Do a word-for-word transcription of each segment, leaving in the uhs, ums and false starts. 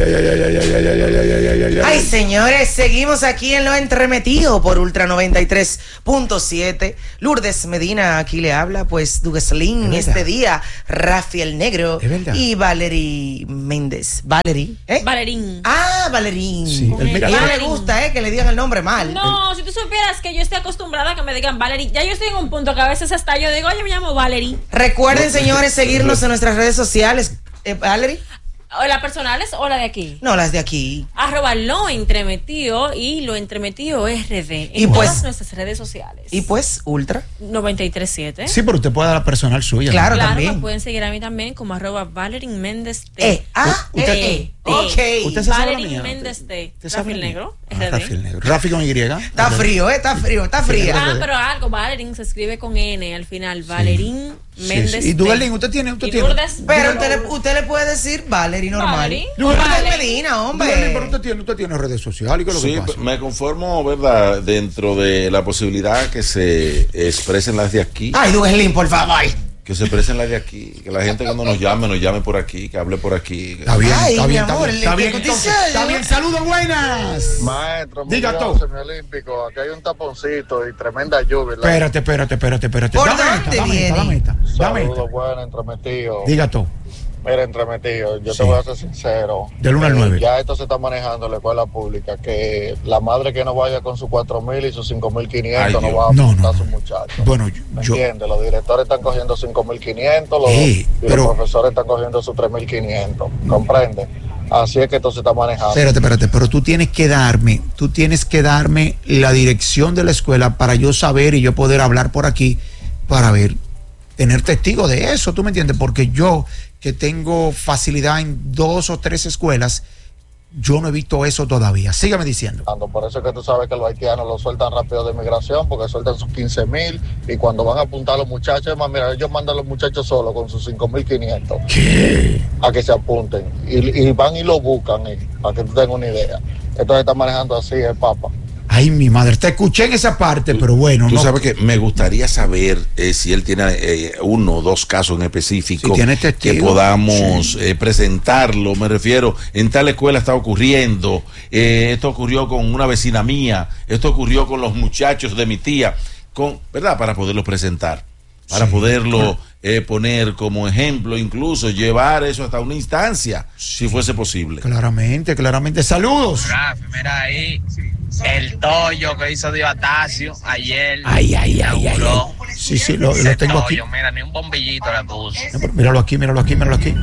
Ay, señores, seguimos aquí en Lo Entremetido por Ultra noventa y tres punto siete. Lourdes Medina aquí le habla, pues Dugueslin este día, Rafael Negro y Valerie Méndez. Valerie, ¿eh? Valerín. Ah, Valerín. Sí, a ella le gusta, ¿eh? Que le digan el nombre mal. No, si tú supieras que yo estoy acostumbrada a que me digan Valerie. Ya yo estoy en un punto que a veces hasta yo digo, oye, me llamo Valerie. Recuerden, señores, seguirnos en nuestras redes sociales. Eh, Valerie. ¿O las personales o la de aquí? No, las de aquí. Arroba Lo Entremetido y Lo Entremetido R D en y pues, todas nuestras redes sociales. Y pues, Ultra noventa y tres punto siete. Sí, pero usted puede dar la personal suya. Claro, claro, también. me pueden seguir a mí también como arroba Valerín Méndez T. Eh, ah, usted, eh, eh. Ok. ¿Usted se sabe la mía? Valerín Méndez T. ¿Usted sabe Rafael la mía? Negro, Ah, R D. Rafael Negro. Rafi con Y. Está frío, ¿eh? Está frío, está fría. Ah, pero algo, Valerín se escribe con N al final. Valerín Sí, Méndez sí. Y T. Duvalín, usted tiene, usted Y tiene. Lourdes, Pero usted le, usted le puede decir Valerie normal. Valerie. Lourdes Valerie. Medina, hombre. Duvalín, pero usted tiene, usted tiene redes sociales. ¿Qué es lo Sí, que pasa? me conformo, ¿verdad? Dentro de la posibilidad que se expresen las de aquí. Ay, Dugueslin, por favor. Que se expresen las de aquí. Que la gente cuando nos llame, nos llame por aquí. Que hable por aquí. Está bien, Ay, está mi bien, amor, está bien. ¿qué Está bien, dice? entonces, está bien. Saludos, buenas. Maestro, Diga mundial todo. semiolímpico, aquí hay un taponcito y tremenda lluvia. Espérate, espérate, espérate, espérate. ¿Por Dame dónde esta, dame viene? esta, dame esta, dame esta. Saludos, bueno, entremetido. Diga todo. Mira, entremetido, yo Sí. te voy a ser sincero. Del uno al Eh, nueve. Ya esto se está manejando en la escuela pública, que la madre que no vaya con sus cuatro mil y sus cinco mil quinientos Ay, no Dios. va a No, apuntar no, a sus no. muchachos. Bueno, ¿Me yo. entiendes? Los directores están cogiendo cinco mil quinientos los, Eh, y pero- los profesores están cogiendo sus tres mil quinientos. ¿Comprende? Así es que esto se está manejando. Espérate, espérate, pero tú tienes que darme, tú tienes que darme la dirección de la escuela para yo saber y yo poder hablar por aquí para ver, tener testigo de eso, ¿tú me entiendes? Porque yo, que tengo facilidad en dos o tres escuelas, yo no he visto eso todavía. Sígame diciendo. Por eso es que tú sabes que los haitianos los sueltan rápido de migración, porque sueltan sus quince mil y cuando van a apuntar a los muchachos, más mira, ellos mandan a los muchachos solos con sus cinco mil quinientos ¿Qué? a que se apunten y, y van y lo buscan, eh, para que tú tengas una idea. Esto se está manejando así, el Papa. Ay, mi madre, te escuché en esa parte, pero bueno. Tú no. sabes que me gustaría saber eh, si él tiene eh, uno o dos casos en específico Si tiene testigo. que podamos Sí. eh, presentarlo. Me refiero, en tal escuela está ocurriendo, eh, esto ocurrió con una vecina mía, esto ocurrió con los muchachos de mi tía, con, ¿verdad? Para poderlo presentar, para Sí. poderlo eh, poner como ejemplo, incluso llevar eso hasta una instancia, si fuese posible. Claramente, claramente. Saludos. Rafi, mira ahí el tollo que hizo Diotacio ayer. Ay, ay, ay, ay, inauguró. ay. Sí, sí, lo, Ese lo tengo aquí. tollo, mira, ni un bombillito le puso. No, pero míralo aquí, míralo aquí, míralo aquí.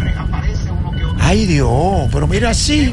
Ay, Dios, pero mira así.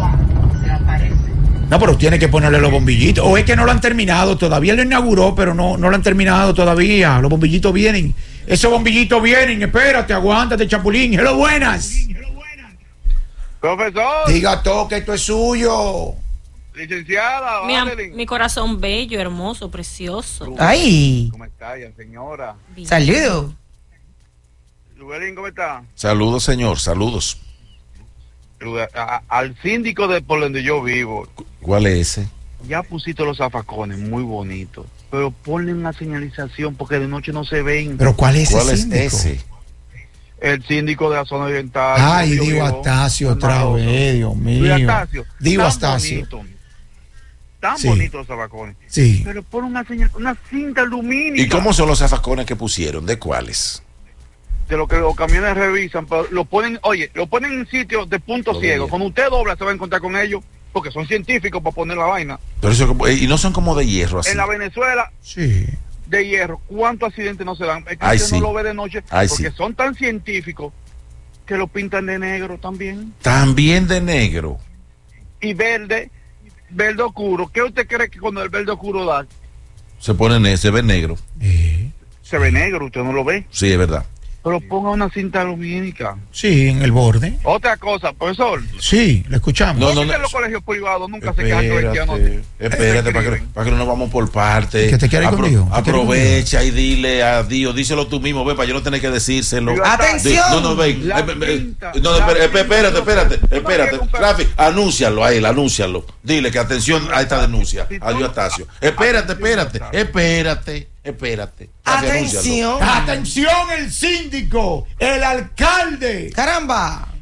No, pero tiene que ponerle los bombillitos. O es que no lo han terminado todavía. Lo inauguró, pero no, no lo han terminado todavía. Los bombillitos vienen. Esos bombillitos vienen. Espérate, aguántate, Chapulín. Hello, buenas. Profesor, Diga todo que esto es suyo. licenciada, Mi, am- Madeline. mi corazón bello, hermoso, precioso. Ay, ¿Cómo está ya, señora? Bien. saludo. Lubelín, ¿cómo está? Saludos, señor, saludos. A- a- al síndico de por donde yo vivo, ¿Cuál es ese? ya pusiste los zafacones muy bonitos, pero ponle una señalización porque de noche no se ven. Pero ¿cuál es ¿Cuál ese es síndico? Eh, ese? El síndico de la zona oriental. Ay, donde yo Divo vivo, Astacio otra hermano, vez, Dios mío. Luis Astacio, Divo tan Astacio. bonito, tan Sí. bonitos los zafacones. Sí. Pero pon una señal, una cinta lumínica. ¿Y cómo son los zafacones que pusieron? ¿De cuáles? De lo que los camiones revisan, pero lo ponen, oye, lo ponen en sitios de punto Lo ciego. veía. Cuando usted dobla se va a encontrar con ellos, porque son científicos para poner la vaina. Pero eso, como- eh, y no son como de hierro así. En la Venezuela, Sí. de hierro, ¿cuántos accidentes no se dan? Es que Ay, usted sí. no lo ve de noche, Ay, porque sí. son tan científicos que lo pintan de negro también. También de negro. Y verde, verde oscuro. ¿Qué usted cree que cuando el verde oscuro da? Se pone ne- se ve negro. Eh, Se ve negro, usted no lo ve. Sí, es verdad. Pero ponga una cinta lumínica. sí, en el borde. Otra cosa, profesor. Sí, le escuchamos. No, ¿Por no, qué no. en los colegios privados nunca se quejan que los haitianos Espérate, espérate, para que, escriben? para que no nos vamos por partes. ¿Que te quiere ir conmigo? ¿Te quiere ir Aprovecha y dile a Dios, díselo tú mismo, ve, para yo no tener que decírselo. Digo, ¡Atención! Di- No, no, ven. La eh, eh, eh, pinta, no, no, la espérate, pinta, espérate, no, espérate, no, no, espérate. no, no, Rafi, anúncialo a él, anúncialo. Dile que atención a esta denuncia. Adiós, Astacio. Espérate, espérate, espérate, espérate. Rafi, anúncialo. Atención. Atención, el síndico, el alcalde, Caramba.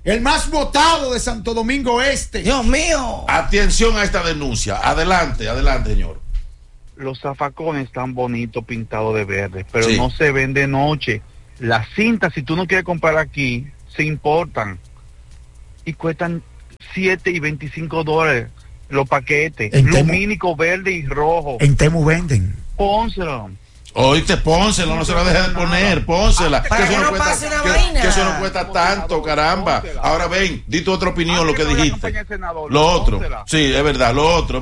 el más votado de Santo Domingo Este. Dios mío. Atención a esta denuncia. Adelante, adelante, señor. Los zafacones están bonitos pintados de verde, pero Sí. no se ven de noche. Las cintas, si tú no quieres comprar aquí, se importan y cuestan siete y veinticinco dólares los paquetes, En Temu- lumínico verde y rojo. En Temu venden. Pónselo. Oíste, pónsela, no se la dejes de poner, pónsela. Para que no pase una que, vaina. que eso no cuesta tanto, caramba. Ahora ven, di tu otra opinión, lo que Ah, que no le dijiste. acompañe el senador, Lo otro, pónsela. sí, es verdad, lo otro.